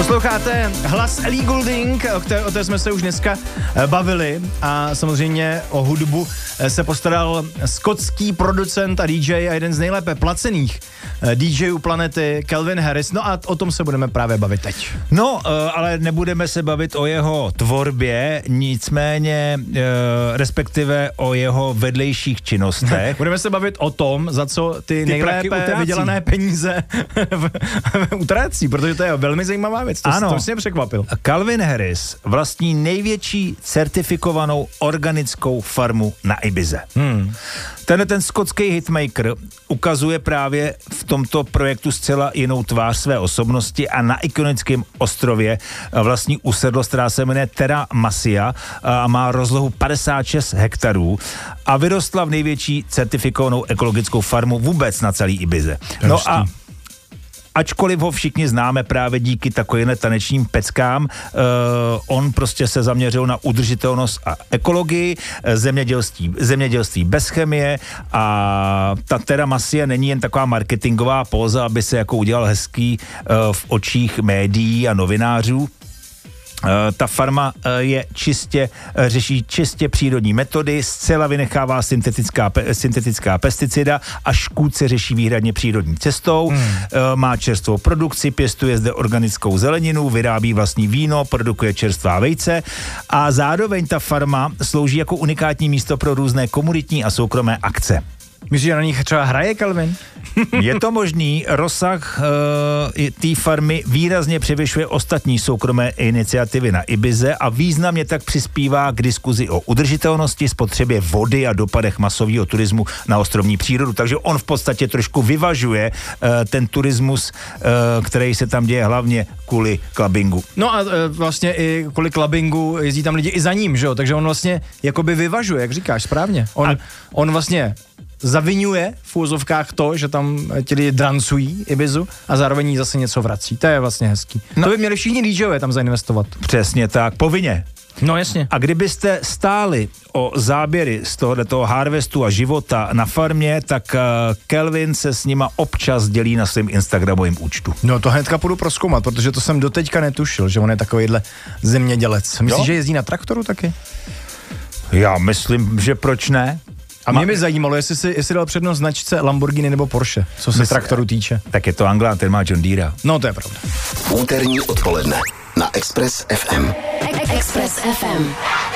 Posloucháte hlas Ellie Goulding, o té jsme se už dneska bavili a samozřejmě o hudbu se postaral skotský producent a DJ a jeden z nejlépe placených DJů planety Calvin Harris. No a o tom se budeme právě bavit teď. No, ale nebudeme se bavit o jeho tvorbě, nicméně respektive o jeho vedlejších činnostech. Budeme se bavit o tom, za co ty nejlépe vydělané peníze utrácí, protože to je velmi zajímavá věc. To mě překvapil. Calvin Harris vlastní největší certifikovanou organickou farmu na Ibize. Ten skotský hitmaker ukazuje právě v tomto projektu zcela jinou tvář své osobnosti a na ikonickém ostrově vlastní usedlost, která se jmenuje Terra Masia a má rozlohu 56 hektarů a vyrostla v největší certifikovanou ekologickou farmu vůbec na celý Ibize. No a ačkoliv ho všichni známe právě díky takovým tanečním peckám, on prostě se zaměřil na udržitelnost a ekologii, zemědělství bez chemie a ta Terra Masia není jen taková marketingová póza, aby se jako udělal hezký v očích médií a novinářů. Ta farma řeší čistě přírodní metody, zcela vynechává syntetická pesticida a škůdce řeší výhradně přírodní cestou, má čerstvou produkci, pěstuje zde organickou zeleninu, vyrábí vlastní víno, produkuje čerstvá vejce a zároveň ta farma slouží jako unikátní místo pro různé komunitní a soukromé akce. Myslíš, že na nich třeba hraje Calvin? Je to možný, rozsah té farmy výrazně převyšuje ostatní soukromé iniciativy na Ibize a významně tak přispívá k diskuzi o udržitelnosti, spotřebě vody a dopadech masového turismu na ostrovní přírodu. Takže on v podstatě trošku vyvažuje ten turismus, který se tam děje hlavně kvůli clubbingu. No a vlastně i kvůli clubbingu jezdí tam lidi i za ním, že jo? Takže on vlastně jakoby vyvažuje, jak říkáš, správně. On vlastně zaviňuje v úzovkách to, že tam ti lidi drancují Ibizu a zároveň jí zase něco vrací. To je vlastně hezký. No. To by měli všichni DJové tam zainvestovat. Přesně tak, povinně. No jasně. A kdybyste stáli o záběry z tohoto harvestu a života na farmě, tak Calvin se s nima občas dělí na svém instagramovém účtu. No to hnedka půjdu prozkoumat, protože to jsem doteďka netušil, že on je takovýhle zemědělec. Myslíš, že jezdí na traktoru taky? Já myslím, že proč ne? A mě by zajímalo, jestli dal přednost značce Lamborghini nebo Porsche, co se traktoru týče. Tak je to Anglán, ten má John Deere. No to je pravda. Úterní odpoledne na Express FM. Express FM.